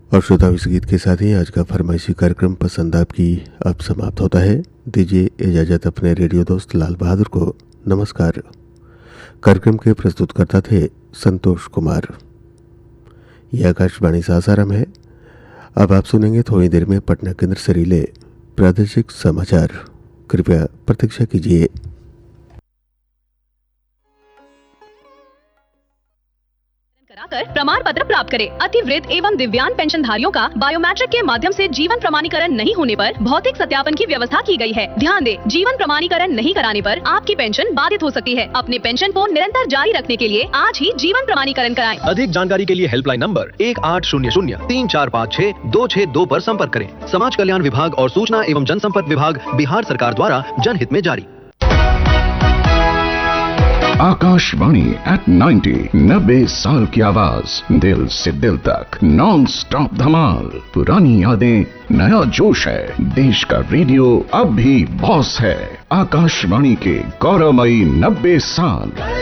और श्रोता, इस गीत के साथ ही आज का फरमाइशी कार्यक्रम पसंद आपकी अब समाप्त होता है। दीजिए इजाज़त अपने रेडियो दोस्त लाल बहादुर को। नमस्कार। कार्यक्रम के प्रस्तुतकर्ता थे संतोष कुमार। यह आकाशवाणी सासाराम है। अब आप सुनेंगे थोड़ी देर में पटना केंद्र से रिले प्रादेशिक समाचार। कृपया प्रतीक्षा कीजिए। कराकर प्रमाण पत्र प्राप्त करें। अतिवृद्ध एवं दिव्यांग पेंशनधारियों का बायोमेट्रिक के माध्यम से जीवन प्रमाणीकरण नहीं होने पर भौतिक सत्यापन की व्यवस्था की गई है। ध्यान दें, जीवन प्रमाणीकरण नहीं कराने पर आपकी पेंशन बाधित हो सकती है। अपने पेंशन को निरंतर जारी रखने के लिए आज ही जीवन प्रमाणीकरण कराएं। अधिक जानकारी के लिए हेल्पलाइन नंबर 1800-3456-262 पर संपर्क करें। समाज कल्याण विभाग और सूचना एवं जनसंपर्क विभाग, बिहार सरकार द्वारा जनहित में जारी। आकाशवाणी एट 90 साल की आवाज, दिल से दिल तक नॉन स्टॉप धमाल। पुरानी यादें, नया जोश है। देश का रेडियो अब भी बॉस है। आकाशवाणी के गौरवमयी 90 साल।